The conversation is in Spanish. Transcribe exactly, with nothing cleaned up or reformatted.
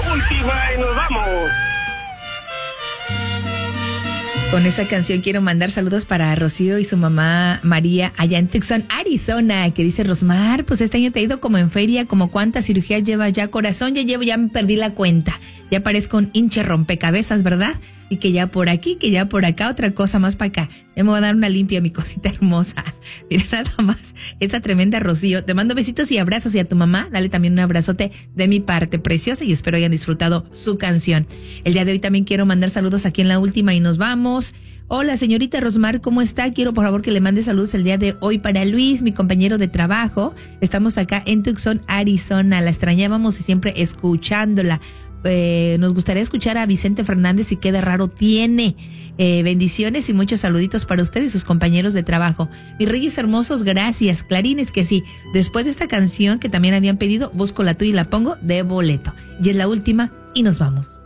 última y nos vamos. Con esa canción quiero mandar saludos para Rocío y su mamá María allá en Tucson, Arizona, que dice: Rosmar, pues este año te he ido como en feria, como cuántas cirugías lleva ya, corazón, ya llevo, ya me perdí la cuenta, ya parezco un hinche rompecabezas, ¿verdad? Y que ya por aquí, que ya por acá, otra cosa más para acá, ya me voy a dar una limpia, mi cosita hermosa. Mira nada más, esa tremenda Rocío, te mando besitos y abrazos, y a tu mamá, dale también un abrazote de mi parte, preciosa, y espero hayan disfrutado su canción. El día de hoy también quiero mandar saludos aquí en la última y nos vamos. Hola, señorita Rosmar, ¿cómo está? Quiero, por favor, que le mande saludos el día de hoy para Luis, mi compañero de trabajo. Estamos acá en Tucson, Arizona. La extrañábamos y siempre escuchándola. Eh, nos gustaría escuchar a Vicente Fernández y Qué de Raro Tiene. Eh, bendiciones y muchos saluditos para usted y sus compañeros de trabajo. Mis reyes hermosos, gracias. Clarines que sí. Después de esta canción que también habían pedido, busco la tuya y la pongo de boleto. Y es la última y nos vamos.